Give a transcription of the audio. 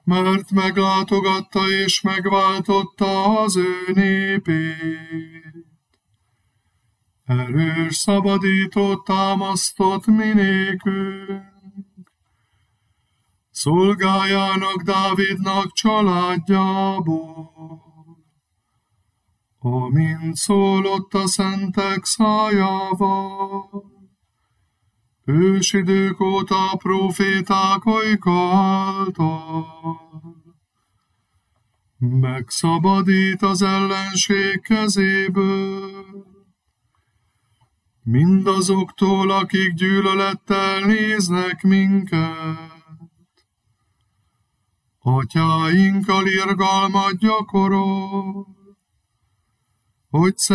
mert meglátogatta és megváltotta az ő népét. Erős szabadítót támasztott mi nékünk, szolgájának Dávidnak családjából, amint szólott a szentek szájával. Ősidők óta a próféták ajka által. Megszabadít az ellenség kezéből, mindazoktól, akik gyűlölettel néznek minket. Atyáinkkal irgalmat gyakorol, hogy